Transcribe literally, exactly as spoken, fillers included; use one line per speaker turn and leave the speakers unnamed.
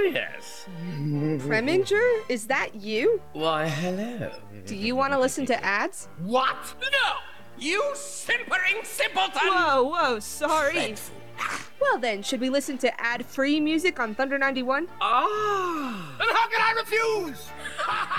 yes.
Preminger? Is that you?
Why, hello.
Do you want to listen to ads?
What? No! You simpering simpleton!
Whoa, whoa, sorry.
Well then, should we listen to ad-free music on Thunder ninety-one?
Ah.
And how can I refuse?